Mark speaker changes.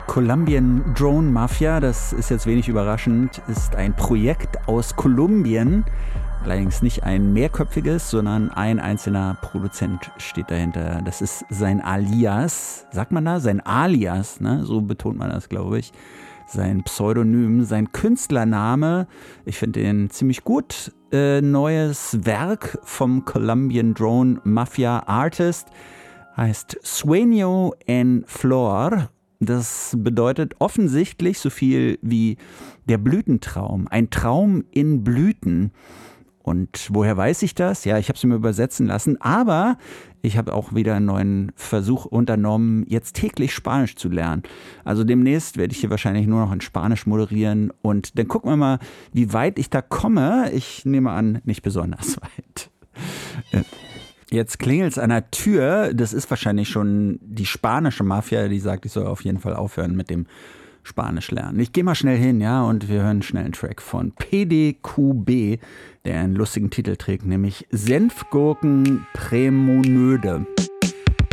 Speaker 1: Colombian Drone Mafia, das ist jetzt wenig überraschend, ist ein Projekt aus Kolumbien. Allerdings nicht ein mehrköpfiges, sondern ein einzelner Produzent steht dahinter. Das ist sein Alias. Sagt man da? Sein Alias, ne? So betont man das, glaube ich. Sein Pseudonym, sein Künstlername. Ich finde den ziemlich gut. Neues Werk vom Colombian Drone Mafia Artist heißt Sueño en Flor. Das bedeutet offensichtlich so viel wie der Blütentraum, ein Traum in Blüten. Und woher weiß ich das? Ja, ich habe es mir übersetzen lassen, aber ich habe auch wieder einen neuen Versuch unternommen, jetzt täglich Spanisch zu lernen. Also demnächst werde ich hier wahrscheinlich nur noch in Spanisch moderieren und dann gucken wir mal, wie weit ich da komme. Ich nehme an, nicht besonders weit. Jetzt klingelt es an der Tür. Das ist wahrscheinlich schon die spanische Mafia, die sagt, ich soll auf jeden Fall aufhören mit dem Spanisch lernen. Ich gehe mal schnell hin, ja, und wir hören schnell einen Track von PDQB, der einen lustigen Titel trägt, nämlich Senfgurken Prämonöde.